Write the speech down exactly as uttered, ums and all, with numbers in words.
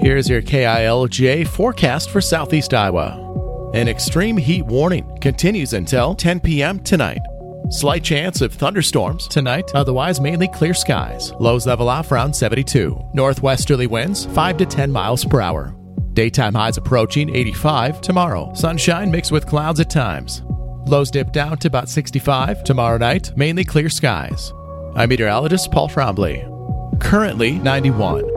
Here's your K I L J forecast for Southeast Iowa. An extreme heat warning continues until ten p.m. tonight. Slight chance of thunderstorms tonight, otherwise mainly clear skies. Lows level off around seventy-two. Northwesterly winds five to ten miles per hour. Daytime highs approaching eighty-five tomorrow. Sunshine mixed with clouds at times. Lows dip down to about sixty-five tomorrow night, mainly clear skies. I'm meteorologist Paul Trombley. Currently ninety-one.